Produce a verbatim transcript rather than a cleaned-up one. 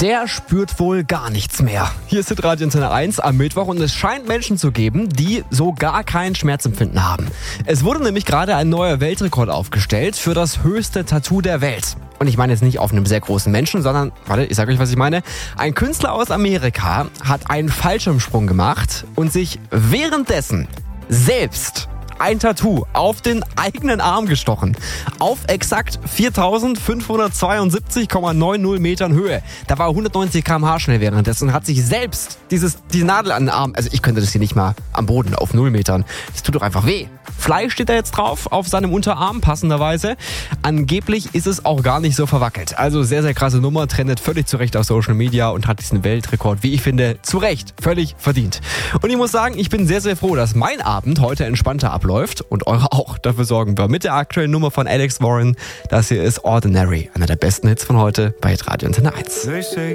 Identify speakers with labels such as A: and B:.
A: Der spürt wohl gar nichts mehr. Hier ist Hitradio Antenne eins am Mittwoch und es scheint Menschen zu geben, die so gar kein Schmerzempfinden haben. Es wurde nämlich gerade ein neuer Weltrekord aufgestellt für das höchste Tattoo der Welt. Und ich meine jetzt nicht auf einem sehr großen Menschen, sondern, warte, ich sage euch, was ich meine. Ein Künstler aus Amerika hat einen Fallschirmsprung gemacht und sich währenddessen selbst ein Tattoo auf den eigenen Arm gestochen. Auf exakt viertausendfünfhundertzweiundsiebzig Komma neunzig Metern Höhe. Da war er hundertneunzig Kilometer pro Stunde schnell währenddessen und hat sich selbst dieses, die Nadel an den Arm, also ich könnte das hier nicht mal am Boden auf null Metern. Das tut doch einfach weh. Fleisch steht da jetzt drauf auf seinem Unterarm, passenderweise. Angeblich ist es auch gar nicht so verwackelt. Also sehr, sehr krasse Nummer, trendet völlig zurecht auf Social Media und hat diesen Weltrekord, wie ich finde, zu Recht völlig verdient. Und ich muss sagen, ich bin sehr, sehr froh, dass mein Abend heute entspannter abläuft und eure auch. Dafür sorgen wir mit der aktuellen Nummer von Alex Warren. Das hier ist Ordinary, einer der besten Hits von heute bei Radio Antenne eins.